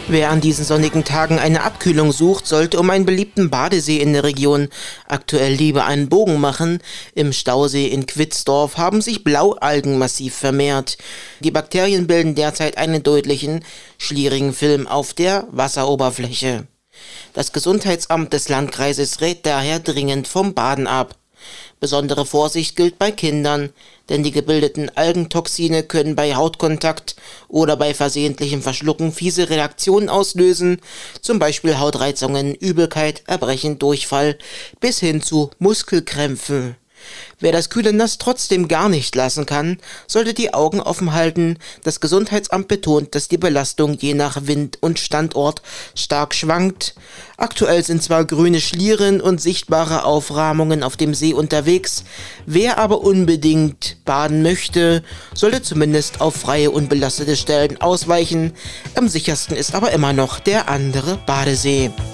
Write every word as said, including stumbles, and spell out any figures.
Wer an diesen sonnigen Tagen eine Abkühlung sucht, sollte um einen beliebten Badesee in der Region aktuell lieber einen Bogen machen. Im Stausee in Quitzdorf haben sich Blaualgen massiv vermehrt. Die Bakterien bilden derzeit einen deutlichen, schlierigen Film auf der Wasseroberfläche. Das Gesundheitsamt des Landkreises rät daher dringend vom Baden ab. Besondere Vorsicht gilt bei Kindern, denn die gebildeten Algentoxine können bei Hautkontakt oder bei versehentlichem Verschlucken fiese Reaktionen auslösen, zum Beispiel Hautreizungen, Übelkeit, Erbrechen, Durchfall bis hin zu Muskelkrämpfen. Wer das kühle Nass trotzdem gar nicht lassen kann, sollte die Augen offen halten. Das Gesundheitsamt betont, dass die Belastung je nach Wind und Standort stark schwankt. Aktuell sind zwar grüne Schlieren und sichtbare Aufrahmungen auf dem See unterwegs. Wer aber unbedingt baden möchte, sollte zumindest auf freie, unbelastete Stellen ausweichen. Am sichersten ist aber immer noch der andere Badesee.